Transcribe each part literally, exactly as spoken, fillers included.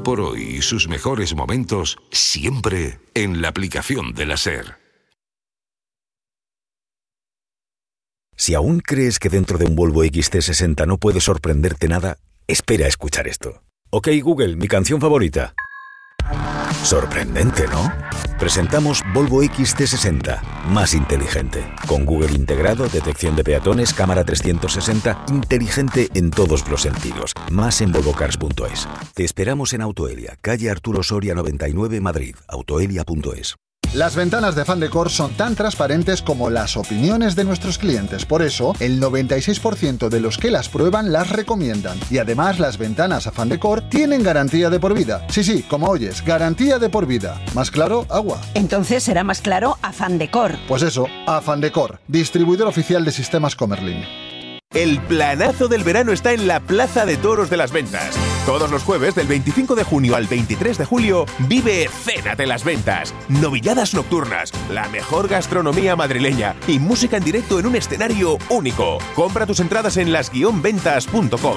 por hoy y sus mejores momentos siempre en la aplicación de la SER. Si aún crees que dentro de un Volvo X C sesenta no puede sorprenderte nada, espera a escuchar esto. Ok, Google, mi canción favorita. Sorprendente, ¿no? Presentamos Volvo X C sesenta, más inteligente. Con Google integrado, detección de peatones, cámara trescientos sesenta, inteligente en todos los sentidos. Más en volvo cars punto es. Te esperamos en Autoelia, calle Arturo Soria noventa y nueve, Madrid. autoelia punto es. Las ventanas de Afán Decor son tan transparentes como las opiniones de nuestros clientes. Por eso, el noventa y seis por ciento de los que las prueban las recomiendan. Y además, las ventanas Afán Decor tienen garantía de por vida. Sí, sí, como oyes, garantía de por vida. ¿Más claro? Agua. Entonces será más claro Afán Decor. Pues eso, Afán Decor, distribuidor oficial de sistemas Comerlin. El planazo del verano está en la Plaza de Toros de las Ventas. Todos los jueves del veinticinco de junio al veintitrés de julio vive Cena de las Ventas. Novilladas nocturnas, la mejor gastronomía madrileña y música en directo en un escenario único. Compra tus entradas en las guion ventas punto com.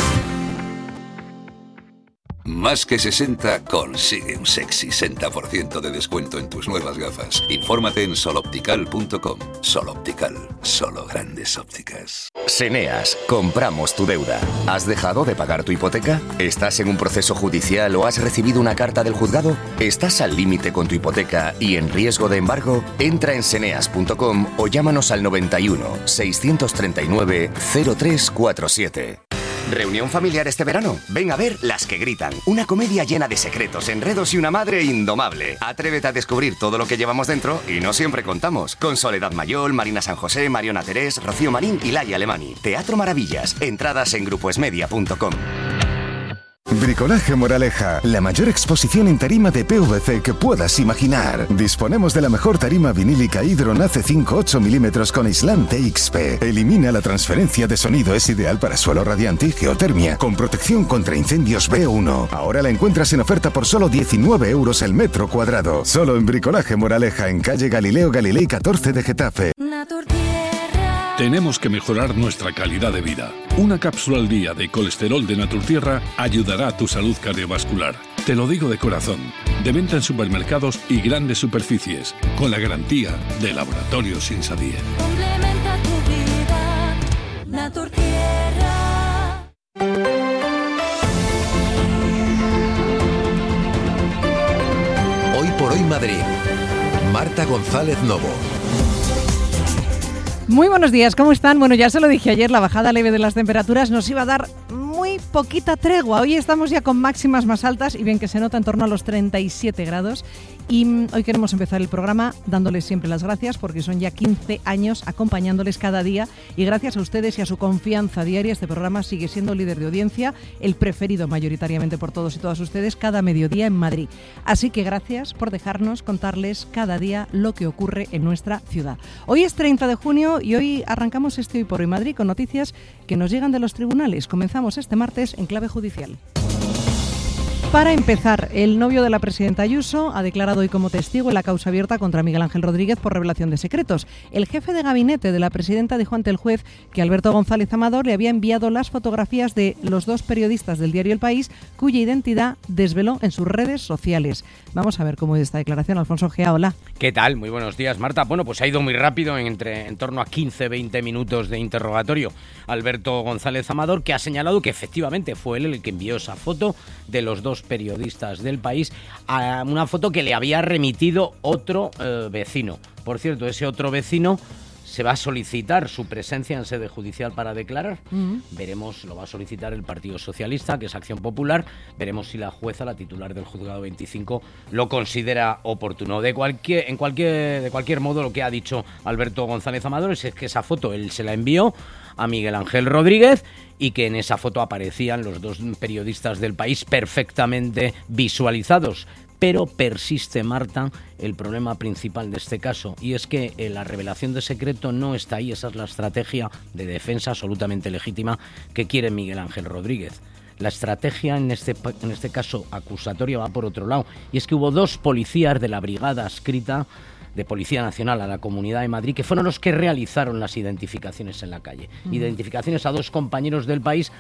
Más que sesenta consigue un sexy sesenta por ciento de descuento en tus nuevas gafas. Infórmate en sol optical punto com. Sol Optical, solo grandes ópticas. Seneas, compramos tu deuda. ¿Has dejado de pagar tu hipoteca? ¿Estás en un proceso judicial o has recibido una carta del juzgado? ¿Estás al límite con tu hipoteca y en riesgo de embargo? Entra en seneas punto com o llámanos al noventa y uno, seiscientos treinta y nueve, cero tres cuarenta y siete. ¿Reunión familiar este verano? Ven a ver Las que gritan. Una comedia llena de secretos, enredos y una madre indomable. Atrévete a descubrir todo lo que llevamos dentro y no siempre contamos. Con Soledad Mayol, Marina San José, Mariona Terés, Rocío Marín y Laia Alemani. Teatro Maravillas. Entradas en grupoesmedia punto com. Bricolaje Moraleja, la mayor exposición en tarima de P V C que puedas imaginar. Disponemos de la mejor tarima vinílica Hydron A C cinco ocho milímetros con aislante X P. Elimina la transferencia de sonido, es ideal para suelo radiante y geotermia, con protección contra incendios B uno. Ahora la encuentras en oferta por solo diecinueve euros el metro cuadrado. Solo en Bricolaje Moraleja, en calle Galileo Galilei catorce de Getafe. Tenemos que mejorar nuestra calidad de vida. Una cápsula al día de colesterol de Naturtierra ayudará a tu salud cardiovascular. Te lo digo de corazón. De venta en supermercados y grandes superficies, con la garantía de Laboratorios Insadie. Complementa tu vida, Naturtierra. Hoy por hoy Madrid. Marta González Novo. Muy buenos días, ¿cómo están? Bueno, ya se lo dije ayer, la bajada leve de las temperaturas nos iba a dar muy poquita tregua. Hoy estamos ya con máximas más altas y bien que se nota en torno a los treinta y siete grados. Y hoy queremos empezar el programa dándoles siempre las gracias porque son ya quince años acompañándoles cada día y gracias a ustedes y a su confianza diaria este programa sigue siendo líder de audiencia, el preferido mayoritariamente por todos y todas ustedes cada mediodía en Madrid. Así que gracias por dejarnos contarles cada día lo que ocurre en nuestra ciudad. Hoy es treinta de junio y hoy arrancamos este Hoy por Hoy Madrid con noticias que nos llegan de los tribunales. Comenzamos este martes en clave judicial. Para empezar, el novio de la presidenta Ayuso ha declarado hoy como testigo en la causa abierta contra Miguel Ángel Rodríguez por revelación de secretos. El jefe de gabinete de la presidenta dijo ante el juez que Alberto González Amador le había enviado las fotografías de los dos periodistas del diario El País, cuya identidad desveló en sus redes sociales. Vamos a ver cómo es esta declaración. Alfonso Gea, hola. ¿Qué tal? Muy buenos días, Marta. Bueno, pues ha ido muy rápido, en, entre, en torno a quince a veinte minutos de interrogatorio. Alberto González Amador, que ha señalado que efectivamente fue él el que envió esa foto de los dos periodistas del País, a una foto que le había remitido otro eh, vecino. Por cierto, ese otro vecino se va a solicitar su presencia en sede judicial para declarar. Uh-huh. Veremos, lo va a solicitar el Partido Socialista, que es Acción Popular. Veremos si la jueza, la titular del juzgado veinticinco, lo considera oportuno. De cualquier, en cualquier, de cualquier modo, lo que ha dicho Alberto González Amador es que esa foto él se la envió a Miguel Ángel Rodríguez y que en esa foto aparecían los dos periodistas del País perfectamente visualizados. Pero persiste, Marta, el problema principal de este caso, y es que eh, la revelación de secreto no está ahí. Esa es la estrategia de defensa absolutamente legítima que quiere Miguel Ángel Rodríguez. La estrategia en este, en este caso acusatoria va por otro lado, y es que hubo dos policías de la brigada adscrita de Policía Nacional a la Comunidad de Madrid, que fueron los que realizaron las identificaciones en la calle. Mm. Identificaciones a dos compañeros del País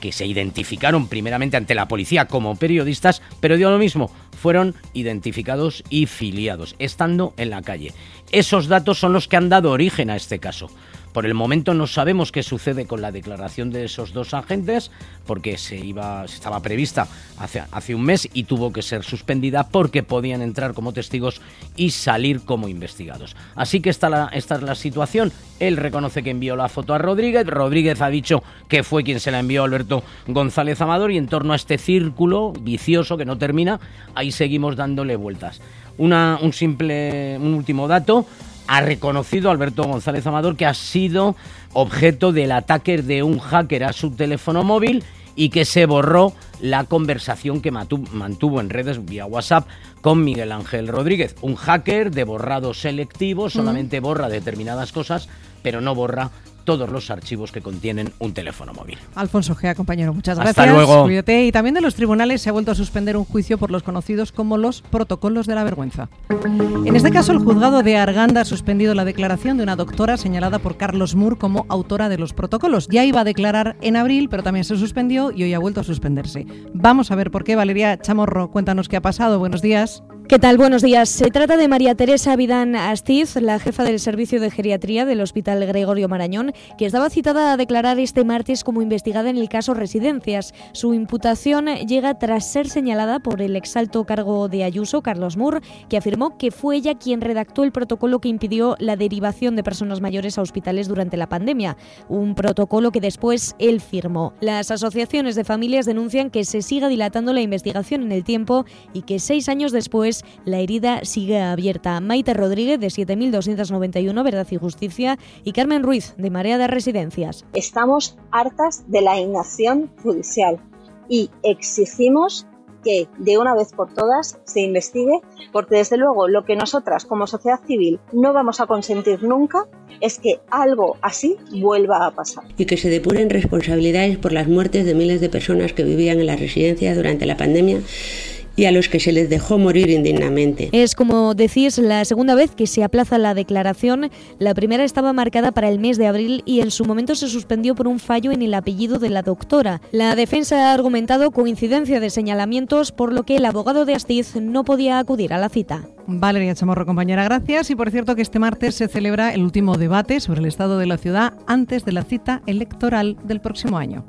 que se identificaron primeramente ante la policía como periodistas, pero dio lo mismo, fueron identificados y filiados, estando en la calle. Esos datos son los que han dado origen a este caso. Por el momento no sabemos qué sucede con la declaración de esos dos agentes, porque se iba, estaba prevista hace, hace un mes y tuvo que ser suspendida porque podían entrar como testigos y salir como investigados. Así que esta, la, esta es la situación. Él reconoce que envió la foto a Rodríguez. Rodríguez ha dicho que fue quien se la envió a Alberto González Amador, y en torno a este círculo vicioso que no termina, ahí seguimos dándole vueltas. Una, un simple, un último dato. Ha reconocido Alberto González Amador que ha sido objeto del ataque de un hacker a su teléfono móvil y que se borró la conversación que mantuvo en redes vía WhatsApp con Miguel Ángel Rodríguez. Un hacker de borrado selectivo solamente mm. borra determinadas cosas, pero no borra todos los archivos que contienen un teléfono móvil. Alfonso Gea, compañero, muchas Hasta gracias. Luego. Cuídate. Y también de los tribunales se ha vuelto a suspender un juicio por los conocidos como los protocolos de la vergüenza. En este caso, el juzgado de Arganda ha suspendido la declaración de una doctora señalada por Carlos Moore como autora de los protocolos. Ya iba a declarar en abril, pero también se suspendió y hoy ha vuelto a suspenderse. Vamos a ver por qué. Valeria Chamorro, cuéntanos qué ha pasado. Buenos días. ¿Qué tal? Buenos días. Se trata de María Teresa Vidán Astiz, la jefa del Servicio de Geriatría del Hospital Gregorio Marañón, que estaba citada a declarar este martes como investigada en el caso Residencias. Su imputación llega tras ser señalada por el exalto cargo de Ayuso, Carlos Moore, que afirmó que fue ella quien redactó el protocolo que impidió la derivación de personas mayores a hospitales durante la pandemia, un protocolo que después él firmó. Las asociaciones de familias denuncian que se siga dilatando la investigación en el tiempo y que seis años después la herida sigue abierta. Maite Rodríguez, de siete mil doscientos noventa y uno, Verdad y Justicia, y Carmen Ruiz, de Marea de Residencias. Estamos hartas de la inacción judicial y exigimos que de una vez por todas se investigue, porque desde luego lo que nosotras como sociedad civil no vamos a consentir nunca es que algo así vuelva a pasar. Y que se depuren responsabilidades por las muertes de miles de personas que vivían en las residencias durante la pandemia y a los que se les dejó morir indignamente. Es, como decís, la segunda vez que se aplaza la declaración. La primera estaba marcada para el mes de abril y en su momento se suspendió por un fallo en el apellido de la doctora. La defensa ha argumentado coincidencia de señalamientos, por lo que el abogado de Astiz no podía acudir a la cita. Valeria Chamorro, compañera, gracias. Y por cierto que este martes se celebra el último debate sobre el estado de la ciudad antes de la cita electoral del próximo año.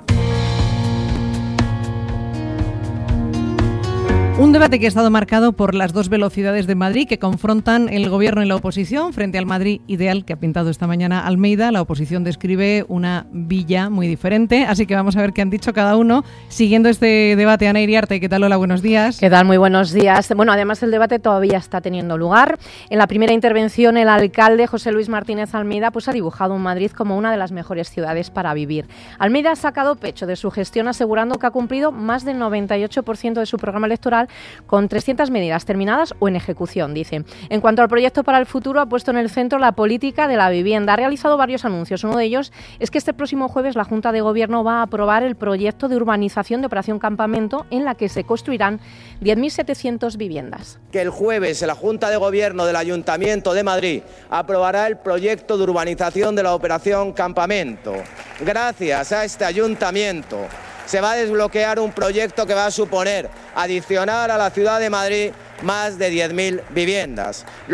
Un debate que ha estado marcado por las dos velocidades de Madrid que confrontan el gobierno y la oposición frente al Madrid ideal que ha pintado esta mañana Almeida. La oposición describe una villa muy diferente, así que vamos a ver qué han dicho cada uno. Siguiendo este debate, Ana Iriarte, ¿qué tal? Hola, buenos días. ¿Qué tal? Muy buenos días. Bueno, además el debate todavía está teniendo lugar. En la primera intervención, el alcalde José Luis Martínez Almeida pues, ha dibujado un Madrid como una de las mejores ciudades para vivir. Almeida ha sacado pecho de su gestión asegurando que ha cumplido más del noventa y ocho por ciento de su programa electoral con trescientas medidas terminadas o en ejecución, dice. En cuanto al proyecto para el futuro, ha puesto en el centro la política de la vivienda. Ha realizado varios anuncios. Uno de ellos es que este próximo jueves la Junta de Gobierno va a aprobar el proyecto de urbanización de Operación Campamento, en la que se construirán diez mil setecientas viviendas. Que el jueves la Junta de Gobierno del Ayuntamiento de Madrid aprobará el proyecto de urbanización de la Operación Campamento. Gracias a este ayuntamiento se va a desbloquear un proyecto que va a suponer adicionar a la ciudad de Madrid más de diez mil viviendas.